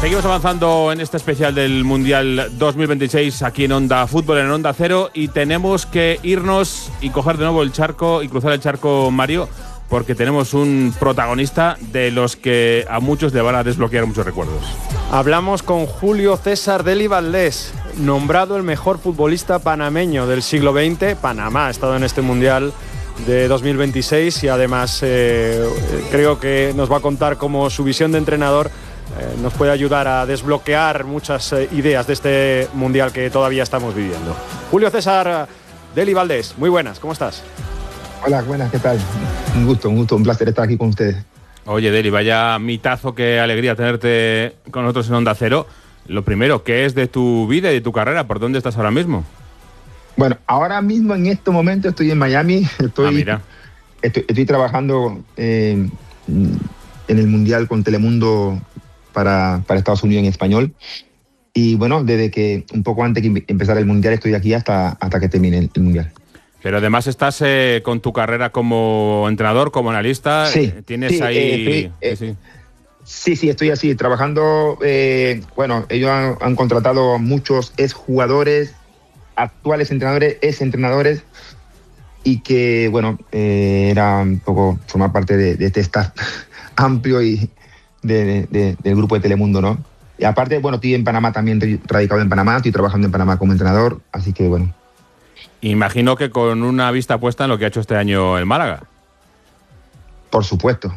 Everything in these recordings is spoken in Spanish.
Seguimos avanzando en este especial del Mundial 2026 aquí en Onda Fútbol, en Onda Cero, y tenemos que irnos y coger de nuevo el charco y cruzar el charco, Mario, porque tenemos un protagonista de los que a muchos le van a desbloquear muchos recuerdos. Hablamos con Julio César Dely Valdés, nombrado el mejor futbolista panameño del siglo XX. Panamá ha estado en este Mundial de 2026 y además creo que nos va a contar cómo su visión de entrenador nos puede ayudar a desbloquear muchas ideas de este Mundial que todavía estamos viviendo. Julio César Dely Valdés, muy buenas, ¿cómo estás? Hola, buenas, ¿qué tal? Un gusto, un placer estar aquí con ustedes. Oye, Dely, vaya mitazo, qué alegría tenerte con nosotros en Onda Cero. Lo primero, ¿qué es de tu vida y de tu carrera? ¿Por dónde estás ahora mismo? Bueno, ahora mismo en este momento estoy en Miami. Estoy trabajando en el Mundial con Telemundo para Estados Unidos en español. Y bueno, desde que un poco antes que empezara el Mundial estoy aquí hasta que termine el Mundial. Pero además estás con tu carrera como entrenador, como analista. Sí. Tienes ahí... Sí, estoy así, trabajando. Bueno, ellos han contratado muchos exjugadores, actuales entrenadores, exentrenadores, y que, bueno, era un poco formar parte de este staff amplio y del grupo de Telemundo, ¿no? Y aparte, bueno, estoy en Panamá también, estoy radicado en Panamá, estoy trabajando en Panamá como entrenador, así que, bueno. Imagino que con una vista puesta en lo que ha hecho este año el Málaga. Por supuesto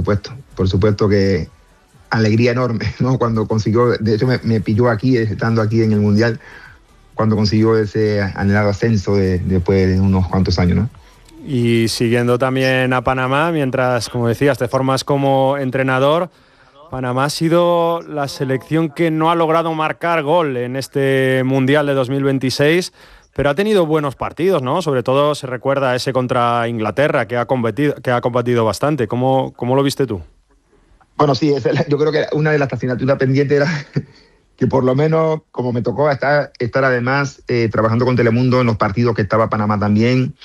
que alegría enorme, ¿no? Cuando consiguió, de hecho me pilló aquí, estando aquí en el Mundial, cuando consiguió ese anhelado ascenso después de unos cuantos años, ¿no? Y siguiendo también a Panamá, mientras, como decías, te formas como entrenador, Panamá ha sido la selección que no ha logrado marcar gol en este Mundial de 2026, pero ha tenido buenos partidos, ¿no? Sobre todo se recuerda ese contra Inglaterra, que ha combatido bastante. ¿Cómo lo viste tú? Bueno, sí, yo creo que una de las asignaturas pendientes era que por lo menos, como me tocó estar además trabajando con Telemundo en los partidos que estaba Panamá también,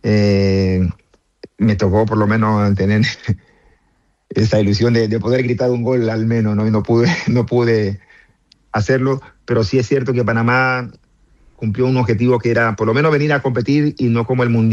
me tocó por lo menos tener esa ilusión de poder gritar un gol al menos, ¿no? Y no pude hacerlo, pero sí es cierto que Panamá cumplió un objetivo que era por lo menos venir a competir y no como el Mundial.